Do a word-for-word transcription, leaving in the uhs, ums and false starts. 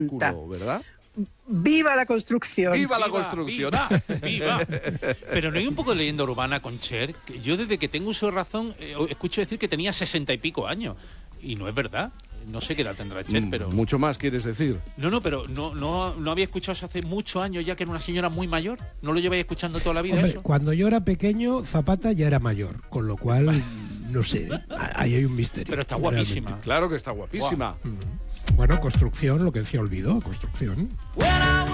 culo, ¿verdad? ¡Viva la construcción! ¡Viva la Viva, construcción! ¡Viva! ¡Viva! Pero no hay un poco de leyenda urbana con Cher. Que yo desde que tengo uso de razón eh, escucho decir que tenía sesenta y pico años. Y no es verdad. No sé qué edad tendrá Cher, pero... Mucho más, ¿quieres decir? No, no, pero no, no, no había escuchado eso hace muchos años ya, que era una señora muy mayor. ¿No lo lleváis escuchando toda la vida? Hombre, eso? cuando yo era pequeño, Zapata ya era mayor, con lo cual, no sé, ahí hay un misterio. Pero está realmente. guapísima. Claro que está guapísima. Bueno, construcción, lo que decía Olvido, construcción.